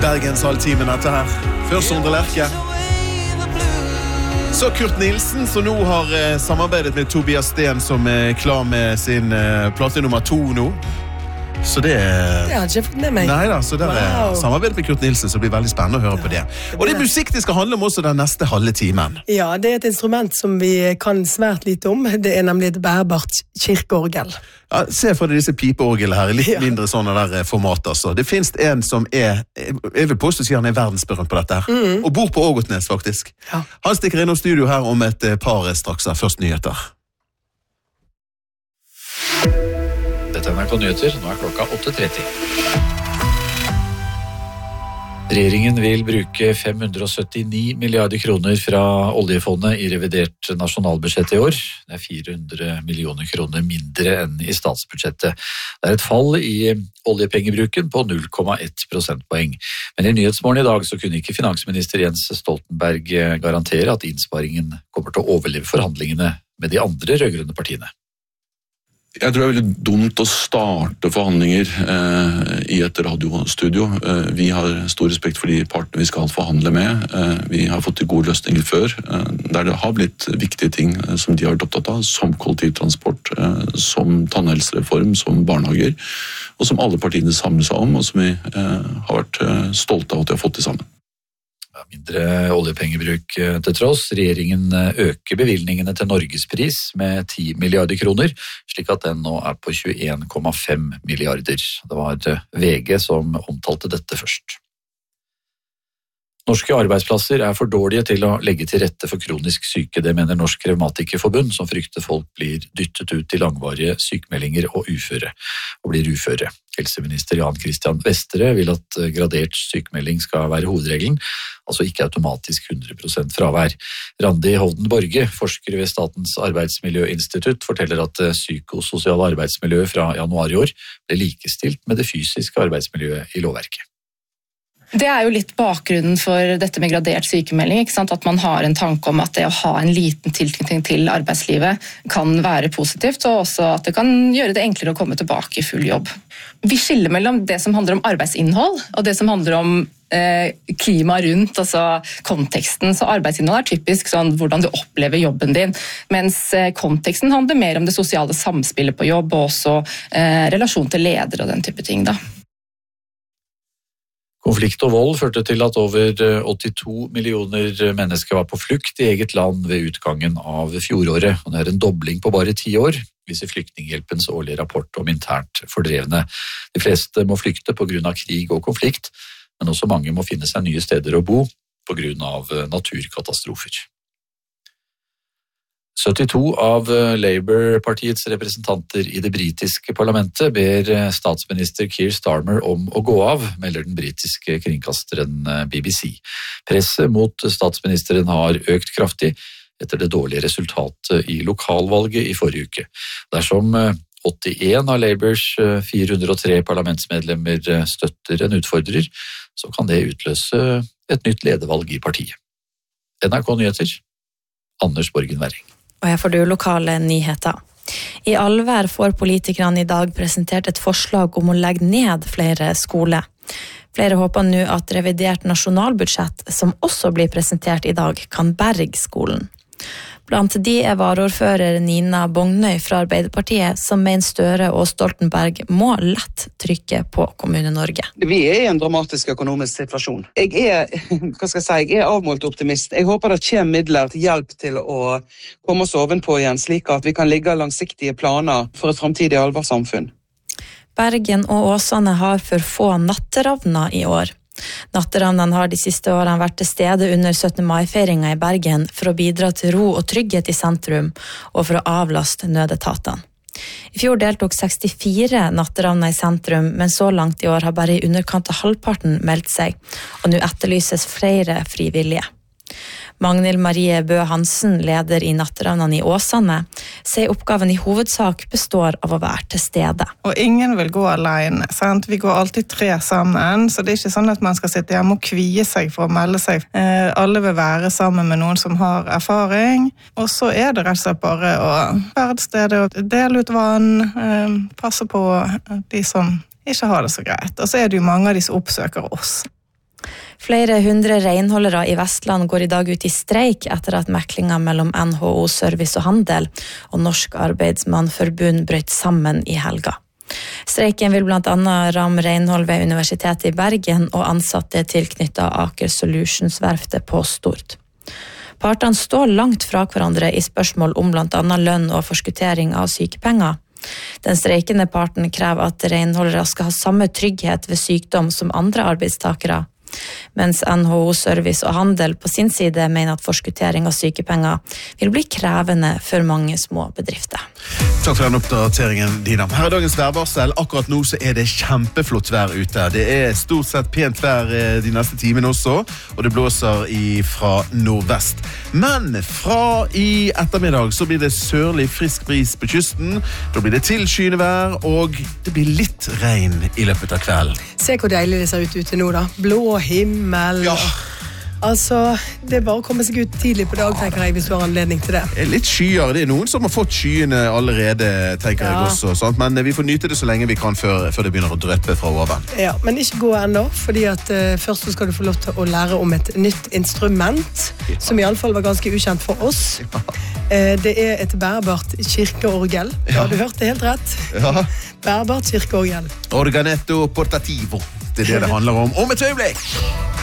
Bergens halvtimen dette her. Først Sondre Lerche. Så Kurt Nilsen, som nå har samarbeidet med Tobias Sten, som klar med sin plate nummer 2 nå. Så det har jeg ikke fått med meg. Neida, så det samarbeidet med Kurt Nilsen, så det blir veldig spennende å høre på det. Og det musikk det skal handle om også den neste halve timen. Ja, det et instrument som vi kan svært lite om. Det nemlig et bærbart kirkeorgel. Ja, se for deg disse pipeorgelene her, litt mindre sånne der format, altså. Det finnes en som jeg vil påstå si han verdensberømt på dette her. Og bor på Ågotnes, faktisk. Ja. Han stikker inn i studio her om et par straks her. Først nyheter. Dette NRK Nyheter, nå klokka 8:30. Regjeringen vil bruke 579 milliarder kroner fra oljefondet i revidert nasjonalbudsjett i år. Det 400 millioner kroner mindre enn i statsbudsjettet. Det et fall i oljepengebruken på 0,1 prosentpoeng. Men i Nyhetsmorgen i dag så kunne ikke finansminister Jens Stoltenberg garantere at innsparingen kommer til å overleve forhandlingene med de andre rødgrønne partiene. Jeg tror det veldig dumt å starte forhandlinger i et radiostudio. Vi har stor respekt for de partene vi skal forhandle med. Vi har fått til gode løsninger før, der det har blitt viktige ting som de har vært opptatt av, som kollektivtransport, som tannhelsereform, som barnehager, og som alle partiene samler seg om, og som vi har vært stolte av at de har fått til sammen. Mindre oljepengebruk til tross. Regjeringen øker bevilgningene til Norgespris med 10 milliarder kroner, slik at den nå på 21,5 milliarder. Det var VG som omtalte dette først. Norske arbeidsplasser for dårlige til å legge til rette for kronisk syke. Det mener Norsk Revmatikerforbund, som frykter folk blir dyttet ut til langvarige sykemeldinger og blir uføre. Helseminister Jan Christian Vestre vil at gradert sykemelding skal være hovedregelen, altså ikke automatisk 100% fravær. Randi Hovden Borge, forsker ved Statens arbeidsmiljøinstitutt, forteller at psykososiale arbeidsmiljø fra januar i år ble likestilt med det fysiske arbeidsmiljøet i lovverket. Det jo litt bakgrunnen for dette med gradert sykemelding, ikke sant? At man har en tanke om at det å ha en liten tilknytning til arbeidslivet kan være positivt, og også at det kan gjøre det enklere å komme tilbake i full jobb. Vi skiller mellom det som handler om arbeidsinnhold, og det som handler om klima rundt, altså konteksten. Så arbeidsinnhold typisk sånn hvordan du opplever jobben din, mens konteksten handler mer om det sosiale samspillet på jobb, og også relasjon til ledere og den type ting da. Konflikt og vold førte til at over 82 millioner mennesker var på flukt i eget land ved utgangen av fjoråret. Og det en dobling på bare 10 år, viser Flyktninghjelpens årlige rapport om internt fordrevne. De fleste må flykte på grunn av krig og konflikt, men også mange må finne seg nye steder å bo på grunn av naturkatastrofer. 72 av Labour-partiets representanter i det britiske parlamentet ber statsminister Keir Starmer om å gå av, melder den britiske kringkasteren BBC. Presset mot statsministeren har økt kraftig etter det dårlige resultatet i lokalvalget i forrige uke. Dersom 81 av Labours 403 parlamentsmedlemmer støtter en utfordrer, så kan det utløse et nytt ledervalg i partiet. NRK Nyheter, Anders Borgen Werring. Og her får du lokale nyheter. I Alvær får politikerne i dag presentert et forslag om å legge ned flere skoler. Flere håper nå at revidert nasjonalbudsjett, som også blir presentert i dag, kan berge skolen. Blant de varaordfører Nina Bognøy fra Arbeiderpartiet, som mener Støre og Stoltenberg må lett trykke på Kommune-Norge. Vi i en dramatisk økonomisk situasjon. Jeg avmålt optimist. Jeg håper det kommer midler til hjelp til å komme oss ovenpå igjen, slik at vi kan ligge langsiktige planer for et fremtidig Alvær-samfunn. Bergen og Åsane har for få natteravner i år. Natteravnene har de siste årene vært til stede under 17. mai-feiringen i Bergen for å bidra til ro og trygghet i sentrum og for å avlaste nødetatene. I fjor deltok 64 natteravner i sentrum, men så langt i år har bare i underkant av halvparten meldt seg, og nå etterlyses flere frivillige. Magnhild Marie Bø Hansen, leder i Natteravnene i Åsane, sier oppgaven i hovedsak består av å være til stede. Og ingen vil gå alene, sant? Vi går alltid 3 sammen, så det ikke sånn at man skal sitte hjemme og kvie seg for å melde seg. Alle vil være sammen med noen som har erfaring, og så det rett og slett bare å være til stede og dele ut vann, passe på de som ikke har det så greit. Og så det jo mange av de som oppsøker oss. Flere 100 renholdere i Vestland går i dag ut i streik etter at meklingen mellom NHO Service og Handel og Norsk Arbeidsmannforbund brøt sammen i helga. Streiken vil blant annet ramme renhold ved Universitetet i Bergen og ansatte tilknyttet Aker Solutions-verftet på Stord. Partene står langt fra hverandre i spørsmål om blant annet lønn og forskuttering av sykepenger. Den streikende parten krever at renholdere skal ha samme trygghet ved sykdom som andre arbeidstakere, mens NHO Service og Handel på sin side mener at forskuttering av sykepenger vil bli krevende for mange små bedrifter. Takk for den oppdateringen, Dina. Her er dagens værvarsel. Akkurat nå så er det kjempeflott vær ute. Det er stort sett pent vær de neste timene også, og det blåser fra nordvest. Men fra i ettermiddag så blir det sørlig frisk bris på kysten. Da blir det tilskyende vær, og det blir litt regn i løpet av kvelden. Se hvor deilig det ser ut ute nå da. Blå himmel. Ja. Altså, det er bare å komme seg ut tidlig på dag, tenker jeg, hvis du har anledning til det. Det er litt skyer. Det er noen som har fått skyene allerede, tenker jeg også. Sant? Men vi får nyte det så lenge vi kan før det begynner å drøppe fra oven. Ja, men ikke gå ennå, fordi at først så skal du få lov til å lære om et nytt instrument, som i alle fall var ganske ukjent for oss. Det er et bærbart kirkeorgel. Ja, du hørte helt rett. Ja. Bærbart kirkeorgel. Organetto portativo. Det er det handler om et øyeblikk.